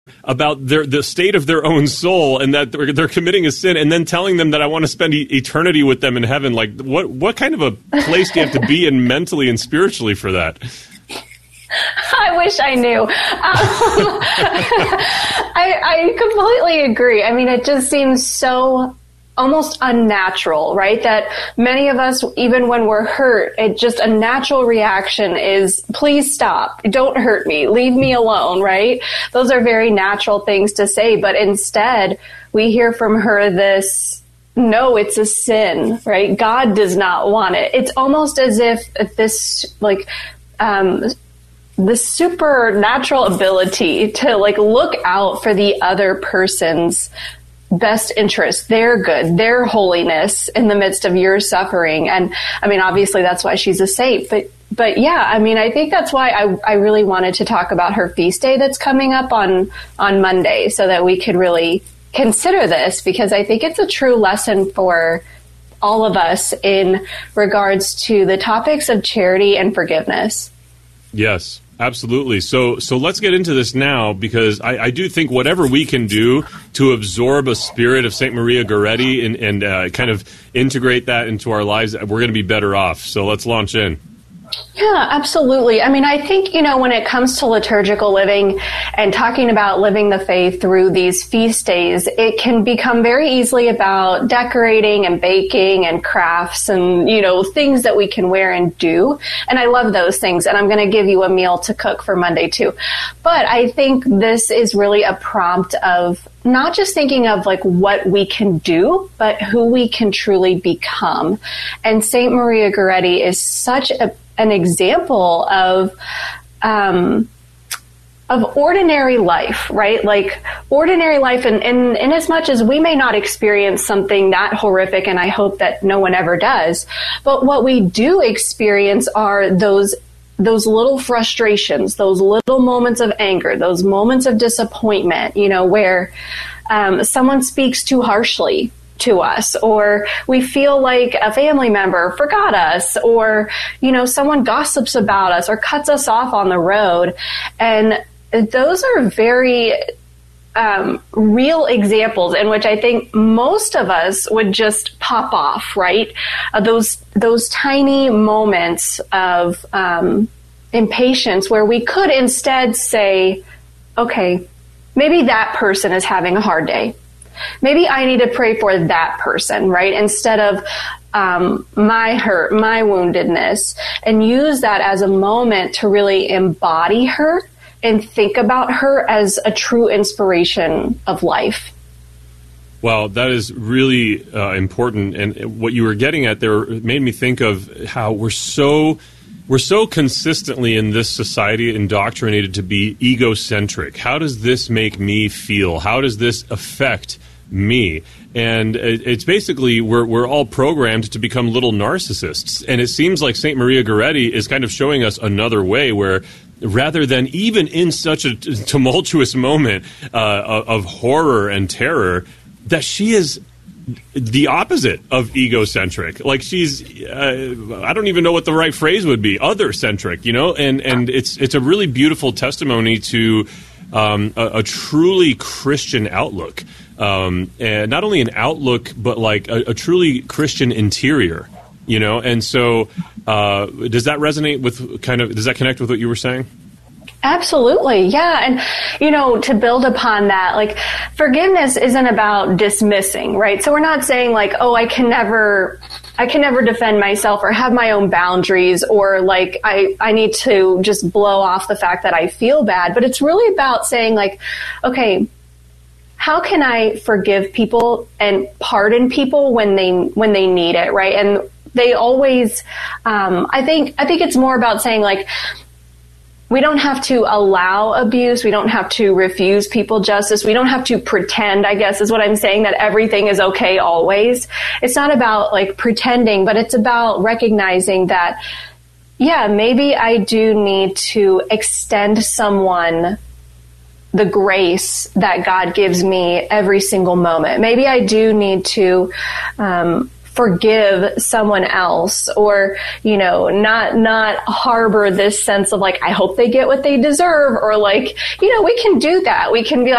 about the state of their own soul and that they're committing a sin, and then telling them that I want to spend eternity with them in heaven. Like, what kind of a place do you have to be in mentally and spiritually for that? I wish I knew. I completely agree. I mean, it just seems so almost unnatural, right? That many of us, even when we're hurt, a natural reaction is, please stop, don't hurt me, leave me alone, right? Those are very natural things to say, but instead we hear from her this, no, it's a sin, right? God does not want it. It's almost as if this, the supernatural ability to look out for the other person's best interest, their good, their holiness in the midst of your suffering. And I mean, obviously that's why she's a saint, but yeah, I mean, I think that's why I really wanted to talk about her feast day that's coming up on Monday, so that we could really consider this, because I think it's a true lesson for all of us in regards to the topics of charity and forgiveness. Yes. Absolutely. So let's get into this now, because I do think whatever we can do to absorb a spirit of St. Maria Goretti and kind of integrate that into our lives, we're going to be better off. So let's launch in. Yeah, absolutely. I mean, I think, when it comes to liturgical living and talking about living the faith through these feast days, it can become very easily about decorating and baking and crafts and, things that we can wear and do. And I love those things. And I'm going to give you a meal to cook for Monday too. But I think this is really a prompt of not just thinking of what we can do, but who we can truly become. And St. Maria Goretti is such an example of ordinary life, right? Like ordinary life, and in as much as we may not experience something that horrific, and I hope that no one ever does, but what we do experience are those little frustrations, those little moments of anger, those moments of disappointment, where someone speaks too harshly to us, or we feel like a family member forgot us, or, someone gossips about us or cuts us off on the road. And those are very real examples in which I think most of us would just pop off, right? Those tiny moments of impatience where we could instead say, okay, maybe that person is having a hard day. Maybe I need to pray for that person, right? Instead of my hurt, my woundedness, and use that as a moment to really embody her and think about her as a true inspiration of life. Well, that is really important. And what you were getting at there made me think of how we're so consistently in this society indoctrinated to be egocentric. How does this make me feel? How does this affect me? And it's basically we're all programmed to become little narcissists. And it seems like St. Maria Goretti is kind of showing us another way where, rather than even in such a tumultuous moment of horror and terror, that she is the opposite of egocentric. Like she's, I don't even know what the right phrase would be, other-centric, and it's a really beautiful testimony to a truly Christian outlook. And not only an outlook, but like a truly Christian interior, and so does that resonate with does that connect with what you were saying? Absolutely. Yeah. And, to build upon that, forgiveness isn't about dismissing, right? So we're not saying I can never defend myself or have my own boundaries, or I need to just blow off the fact that I feel bad. But it's really about saying okay, how can I forgive people and pardon people when they need it, right? And they always, I think it's more about saying we don't have to allow abuse. We don't have to refuse people justice. We don't have to pretend, I guess is what I'm saying, that everything is okay always. It's not about pretending, but it's about recognizing that, yeah, maybe I do need to extend someone the grace that God gives me every single moment. Maybe I do need to forgive someone else, or, not harbor this sense of like, I hope they get what they deserve, or like, we can do that. We can be like,